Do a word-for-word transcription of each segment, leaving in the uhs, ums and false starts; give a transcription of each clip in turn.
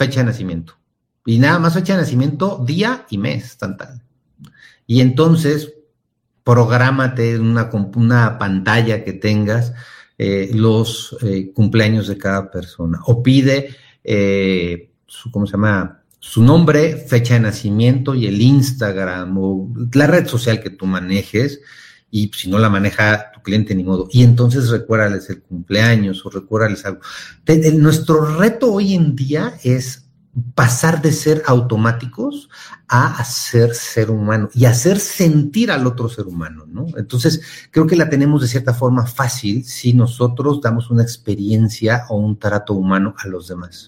fecha de nacimiento. Y nada más fecha de nacimiento, día y mes, tan tal. Y entonces, prográmate en una, una pantalla que tengas eh, los eh, cumpleaños de cada persona. O pide, eh, su, ¿cómo se llama? Su nombre, fecha de nacimiento y el Instagram o la red social que tú manejes, y si no la maneja tu cliente, ni modo. Y entonces recuérdales el cumpleaños o recuérdales algo. Te, el, nuestro reto hoy en día es pasar de ser automáticos a hacer ser humano y hacer sentir al otro ser humano, ¿no? Entonces, creo que la tenemos de cierta forma fácil si nosotros damos una experiencia o un trato humano a los demás.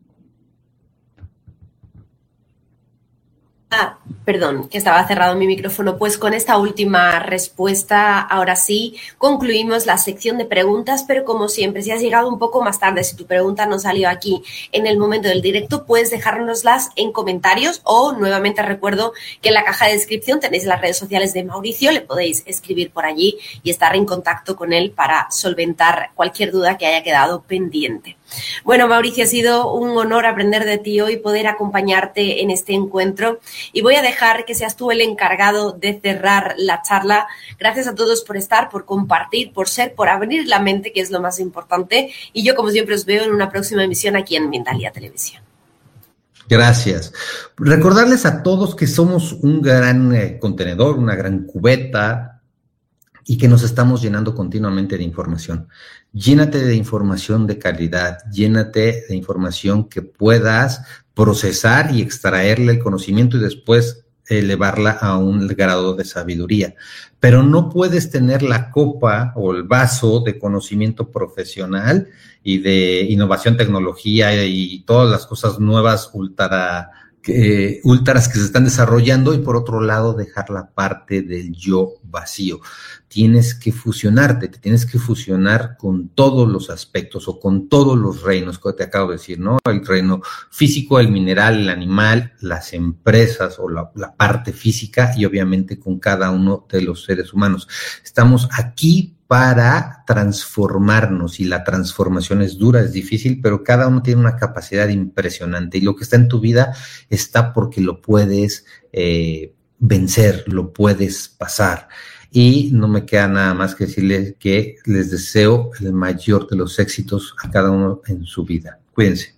Ah, perdón, que estaba cerrado mi micrófono. Pues con esta última respuesta, ahora sí, concluimos la sección de preguntas, pero como siempre, si has llegado un poco más tarde, si tu pregunta no salió aquí en el momento del directo, puedes dejárnoslas en comentarios o, nuevamente recuerdo que en la caja de descripción tenéis las redes sociales de Mauricio, le podéis escribir por allí y estar en contacto con él para solventar cualquier duda que haya quedado pendiente. Bueno, Mauricio, ha sido un honor aprender de ti hoy, poder acompañarte en este encuentro, y voy a dejar que seas tú el encargado de cerrar la charla. Gracias a todos por estar, por compartir, por ser, por abrir la mente, que es lo más importante, y yo, como siempre, os veo en una próxima emisión aquí en Mindalia Televisión. Gracias. Recordarles a todos que somos un gran eh, contenedor, una gran cubeta, y que nos estamos llenando continuamente de información. Llénate de información de calidad, llénate de información que puedas procesar y extraerle el conocimiento y después elevarla a un grado de sabiduría. Pero no puedes tener la copa o el vaso de conocimiento profesional y de innovación, tecnología y todas las cosas nuevas ultra Que, ultras que se están desarrollando, y por otro lado dejar la parte del yo vacío. Tienes que fusionarte, te tienes que fusionar con todos los aspectos o con todos los reinos que te acabo de decir, ¿no? El reino físico, el mineral, el animal, las empresas o la, la parte física, y obviamente con cada uno de los seres humanos. Estamos aquí para transformarnos, y la transformación es dura, es difícil, pero cada uno tiene una capacidad impresionante, y lo que está en tu vida está porque lo puedes eh, vencer, lo puedes pasar. Y no me queda nada más que decirles que les deseo el mayor de los éxitos a cada uno en su vida. Cuídense.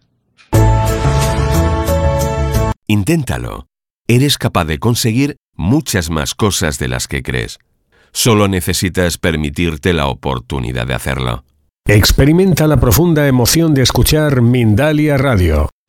Inténtalo. Eres capaz de conseguir muchas más cosas de las que crees. Solo necesitas permitirte la oportunidad de hacerlo. Experimenta la profunda emoción de escuchar Mindalia Radio.